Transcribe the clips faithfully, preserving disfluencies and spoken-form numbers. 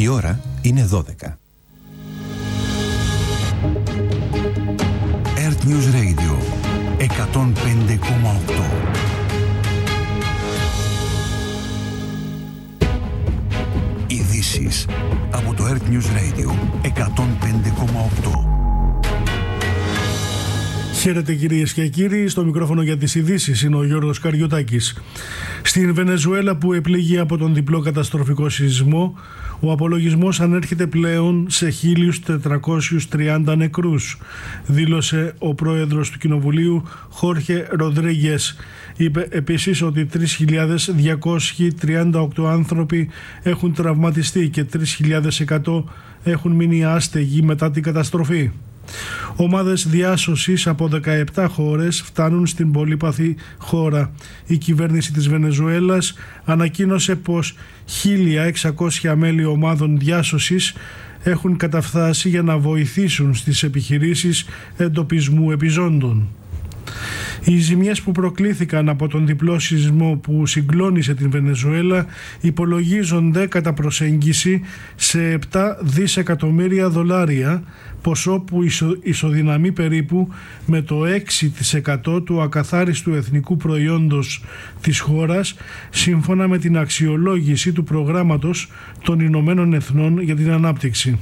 Η ώρα είναι δώδεκα. Earth News Radio εκατόν πέντε κόμμα οκτώ. Ειδήσεις από το Earth News Radio εκατόν πέντε κόμμα οκτώ. Χαίρετε κυρίες και κύριοι, στο μικρόφωνο για τις ειδήσεις είναι ο Γιώργος Καριωτάκης. Στην Βενεζουέλα, που επλήγει από τον διπλό καταστροφικό σεισμό, ο απολογισμός ανέρχεται πλέον σε χίλιους τετρακόσιους τριάντα νεκρούς, δήλωσε ο πρόεδρος του Κοινοβουλίου Χόρχε Ροντρίγκες. Είπε επίσης ότι τρεις χιλιάδες διακόσιοι τριάντα οκτώ άνθρωποι έχουν τραυματιστεί και τρεις χιλιάδες εκατό έχουν μείνει άστεγοι μετά την καταστροφή. Ομάδες διάσωσης από δεκαεπτά χώρες φτάνουν στην πολύπαθη χώρα. Η κυβέρνηση της Βενεζουέλας ανακοίνωσε πως χίλια εξακόσια μέλη ομάδων διάσωσης έχουν καταφθάσει για να βοηθήσουν στις επιχειρήσεις εντοπισμού επιζώντων. Οι ζημιές που προκλήθηκαν από τον διπλό σεισμό που συγκλώνησε την Βενεζουέλα υπολογίζονται κατά προσέγγιση σε επτά δισεκατομμύρια δολάρια, ποσό που ισο, ισοδυναμεί περίπου με το έξι τοις εκατό του ακαθάριστου εθνικού προϊόντος της χώρας, σύμφωνα με την αξιολόγηση του προγράμματος των Ηνωμένων Εθνών για την Ανάπτυξη.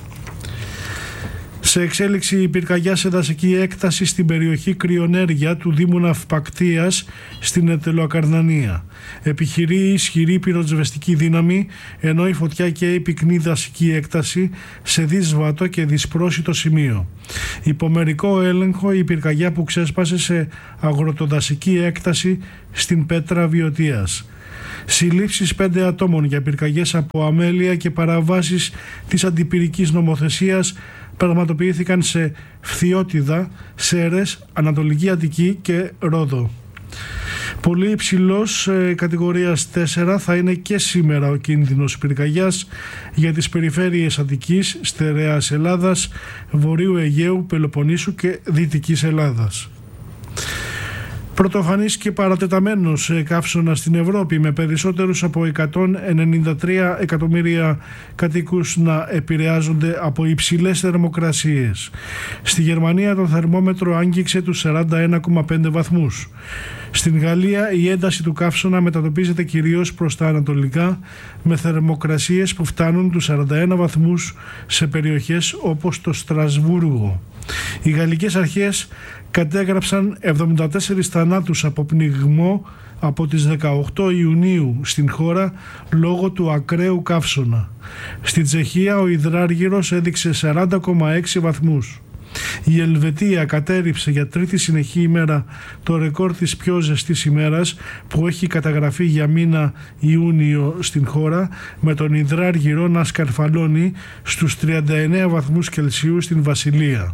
Σε εξέλιξη η πυρκαγιά σε δασική έκταση στην περιοχή Κρυονέρια του Δήμου Ναυπακτίας στην Ετελοακαρνανία. Επιχειρεί ισχυρή πυροσβεστική δύναμη, ενώ η φωτιά καίει πυκνή δασική έκταση σε δύσβατο και δυσπρόσιτο σημείο. Υπό μερικό έλεγχο η πυρκαγιά που ξέσπασε σε αγροτοδασική έκταση στην Πέτρα Βιωτίας. Συλλήψεις πέντε ατόμων για πυρκαγιές από αμέλεια και παραβάσεις της αντιπυρικής νομοθεσίας πραγματοποιήθηκαν σε Φθιώτιδα, Σέρες, Ανατολική Αττική και Ρόδο. Πολύ υψηλός ε, κατηγορίας τέσσερα θα είναι και σήμερα ο κίνδυνος πυρκαγιάς για τις περιφέρειες Αττικής, Στερεάς Ελλάδας, Βορείου Αιγαίου, Πελοποννήσου και Δυτικής Ελλάδας. Πρωτοφανής και παρατεταμένος καύσωνα στην Ευρώπη, με περισσότερους από εκατόν ενενήντα τρία εκατομμύρια κατοίκους να επηρεάζονται από υψηλές θερμοκρασίες. Στη Γερμανία το θερμόμετρο άγγιξε τους σαράντα ένα κόμμα πέντε βαθμούς. Στην Γαλλία η ένταση του καύσωνα μετατοπίζεται κυρίως προς τα ανατολικά, με θερμοκρασίες που φτάνουν τους σαράντα ένα βαθμούς σε περιοχές όπως το Στρασβούργο. Οι γαλλικές αρχές κατέγραψαν εβδομήντα τέσσερις θανάτους από πνιγμό από τις δεκαοκτώ Ιουνίου στην χώρα λόγω του ακραίου καύσωνα. Στην Τσεχία ο υδράργυρος έδειξε σαράντα κόμμα έξι βαθμούς. Η Ελβετία κατέρριψε για τρίτη συνεχή ημέρα το ρεκόρ της πιο ζεστής ημέρας που έχει καταγραφεί για μήνα Ιούνιο στην χώρα, με τον υδράργυρο να σκαρφαλώνει στους τριάντα εννέα βαθμούς Κελσίου στην Βασιλεία.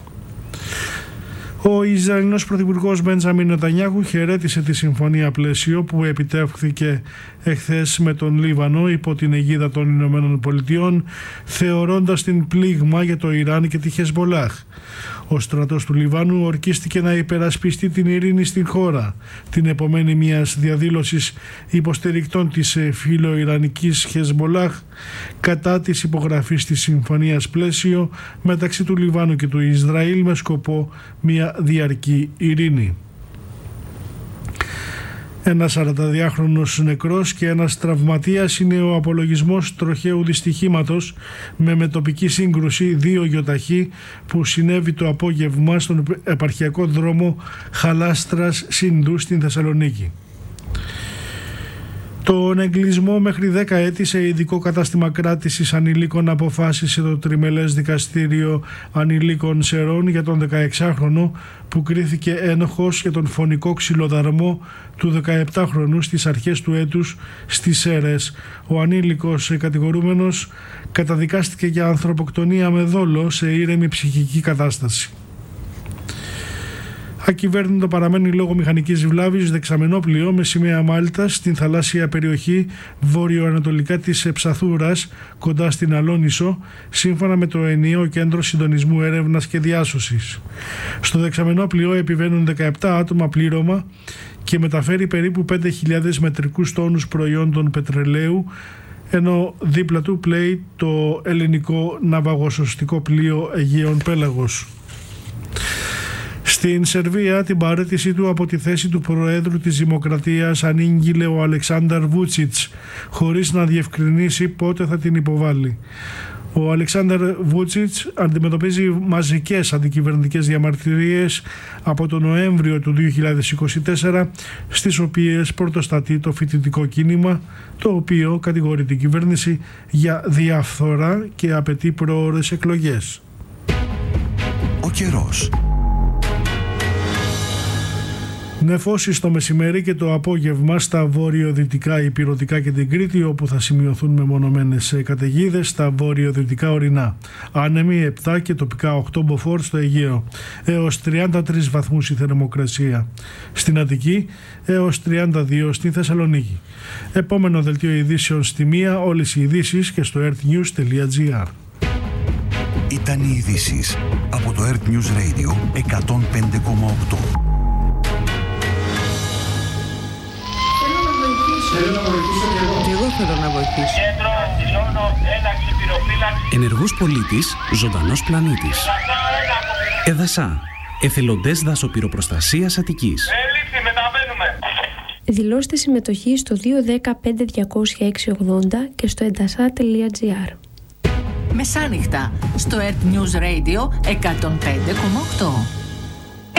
Ο Ισραηλινός πρωθυπουργός Μπεντζάμιν Νετανιάχου χαιρέτησε τη συμφωνία πλαίσιο που επιτεύχθηκε εχθές με τον Λίβανο υπό την αιγίδα των Ηνωμένων Πολιτειών, θεωρώντας την πλήγμα για το Ιράν και τη Χεσμολάχ. Ο στρατός του Λιβάνου ορκίστηκε να υπερασπιστεί την ειρήνη στην χώρα, την επομένη μιας διαδήλωσης υποστηρικτών της φιλοϊρανικής Χεσμολάχ κατά της υπογραφής της συμφωνίας πλαίσιο μεταξύ του Λιβάνου και του Ισραήλ με σκοπό μια διαρκή ειρήνη. Ένας σαρανταδυάχρονος νεκρός και ένας τραυματίας είναι ο απολογισμός τροχαίου δυστυχήματος με μετοπική σύγκρουση δύο γιοταχή που συνέβη το απόγευμα στον επαρχιακό δρόμο Χαλάστρας Σινδού στην Θεσσαλονίκη. Τον εγκλισμό μέχρι δέκα έτη σε ειδικό κατάστημα κράτησης ανηλίκων αποφάσισε το Τριμελές Δικαστήριο Ανηλίκων Σερών για τον δεκαεξάχρονο που κρίθηκε ένοχος για τον φωνικό ξυλοδαρμό του δεκαεπτάχρονου στις αρχές του έτους στις Σέρες. Ο ανήλικος κατηγορούμενος καταδικάστηκε για ανθρωποκτονία με δόλο σε ήρεμη ψυχική κατάσταση. Ακυβέρνητο παραμένει λόγω μηχανικής βλάβης δεξαμενόπλοιο με σημαία Μάλτας στην θαλάσσια περιοχή βορειοανατολικά της Ψαθούρας, κοντά στην Αλόνισο, σύμφωνα με το ενιαίο κέντρο συντονισμού έρευνας και διάσωσης. Στο δεξαμενόπλοιο επιβαίνουν δεκαεπτά άτομα πλήρωμα και μεταφέρει περίπου πέντε χιλιάδες μετρικούς τόνους προϊόντων πετρελαίου, ενώ δίπλα του πλέει το ελληνικό ναυαγοσωστικό πλοίο Αιγαίων Πέλαγος. Στην Σερβία την παραίτησή του από τη θέση του Προέδρου της Δημοκρατίας ανήγγειλε ο Αλεξάνδαρ Βούτσιτς, χωρίς να διευκρινίσει πότε θα την υποβάλει. Ο Αλεξάνδαρ Βούτσιτς αντιμετωπίζει μαζικές αντικυβερνητικές διαμαρτυρίες από τον Νοέμβριο του δύο χιλιάδες είκοσι τέσσερα, στις οποίες πρωτοστατεί το φοιτητικό κίνημα, το οποίο κατηγορεί την κυβέρνηση για διαφθορά και απαιτεί προώρες εκλογές. Ο καιρός. Νεφώσεις το μεσημέρι και το απόγευμα στα βορειοδυτικά ηπειρωτικά και την Κρήτη, όπου θα σημειωθούν μεμονωμένες καταιγίδες στα βορειοδυτικά ορεινά. Άνεμοι επτά και τοπικά οκτώ μποφόρ στο Αιγαίο, έως τριάντα τρεις βαθμούς η θερμοκρασία. Στην Αττική έως τριάντα δύο στην Θεσσαλονίκη. Επόμενο δελτίο ειδήσεων στη μία, όλες οι ειδήσεις και στο earthnews τελεία gr. Ήταν οι ειδήσεις από το Earth News Radio εκατόν πέντε κόμμα οκτώ. Και εγώ θέλω να βοηθήσω. Κέντρο, δηλώνω ένταξη πυροφύλαξη. Ενεργός πολίτης, ζωντανός πλανήτης. Εδασά, εθελοντές δασοπυροπροστασίας Αττικής. Έληξη, μεταβαίνουμε. Δηλώστε συμμετοχή στο δύο ένα πέντε διακόσια έξι ογδόντα και στο εντασά τελεία gr. Μεσάνυχτα στο Earth News Radio εκατόν πέντε κόμμα οκτώ.